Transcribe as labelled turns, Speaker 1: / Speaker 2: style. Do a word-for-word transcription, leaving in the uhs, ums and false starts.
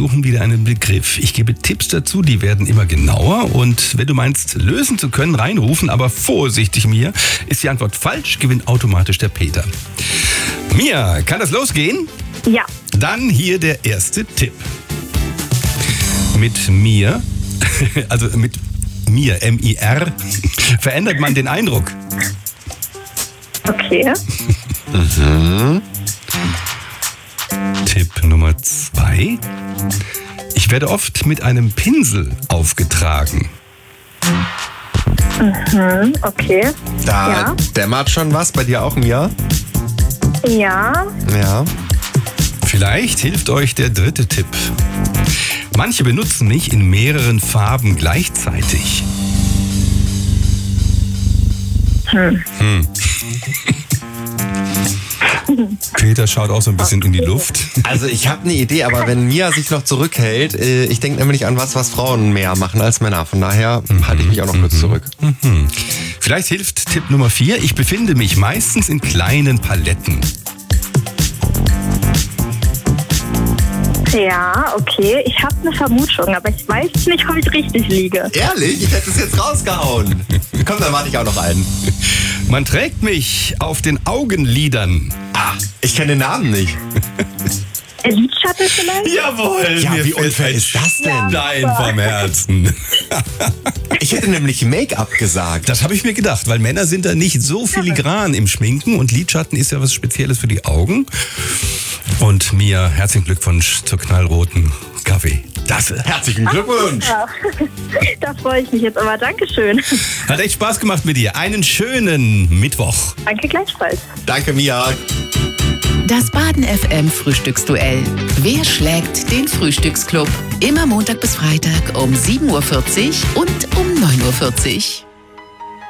Speaker 1: suchen wieder einen Begriff. Ich gebe Tipps dazu, die werden immer genauer. Und wenn du meinst, lösen zu können, reinrufen. Aber vorsichtig, Mia. Ist die Antwort falsch, gewinnt automatisch der Peter. Mia, kann das losgehen?
Speaker 2: Ja.
Speaker 1: Dann hier der erste Tipp. Mit mir, also mit mir, M I R, verändert man den Eindruck.
Speaker 2: Okay.
Speaker 1: Mhm. Tipp Nummer zwei. Ich werde oft mit einem Pinsel aufgetragen.
Speaker 2: Mhm, okay.
Speaker 3: Da
Speaker 2: Ja.
Speaker 3: dämmert schon was. Bei dir auch, Mia?
Speaker 2: Ja.
Speaker 3: Ja.
Speaker 1: Vielleicht hilft euch der dritte Tipp. Manche benutzen mich in mehreren Farben gleichzeitig.
Speaker 2: Hm.
Speaker 1: Hm. Peter schaut auch so ein bisschen in die Luft.
Speaker 3: Also ich habe eine Idee, aber wenn Mia sich noch zurückhält, äh, ich denke nämlich an was, was Frauen mehr machen als Männer. Von daher mhm. halte ich mich auch noch kurz zurück.
Speaker 1: Mhm. Vielleicht hilft Tipp Nummer vier. Ich befinde mich meistens in kleinen Paletten.
Speaker 2: Ja, okay. Ich habe eine Vermutung, aber ich weiß nicht, ob ich richtig liege.
Speaker 3: Ehrlich? Ich hätte es jetzt rausgehauen. Komm, dann warte ich auch noch einen.
Speaker 1: Man trägt mich auf den Augenlidern.
Speaker 3: Ah, ich kenne den Namen nicht.
Speaker 2: Der Lidschatten vielleicht?
Speaker 1: Jawohl,
Speaker 3: Ja,
Speaker 1: mir
Speaker 3: wie
Speaker 1: fällt
Speaker 3: unfair
Speaker 1: ein
Speaker 3: ist das denn?
Speaker 1: Stein vom Herzen.
Speaker 3: Ich hätte nämlich Make-up gesagt.
Speaker 1: Das habe ich mir gedacht, weil Männer sind da nicht so filigran im Schminken und Lidschatten ist ja was Spezielles für die Augen. Und Mia, herzlichen Glückwunsch zur knallroten Kaffeetasse.
Speaker 3: Herzlichen Glückwunsch.
Speaker 2: Ja. Da freue ich mich jetzt aber. Dankeschön.
Speaker 1: Hat echt Spaß gemacht mit dir. Einen schönen Mittwoch.
Speaker 2: Danke gleichfalls.
Speaker 3: Danke, Mia.
Speaker 4: Das Baden F M Frühstücksduell. Wer schlägt den Frühstücksclub? Immer Montag bis Freitag um sieben Uhr vierzig und um neun Uhr vierzig.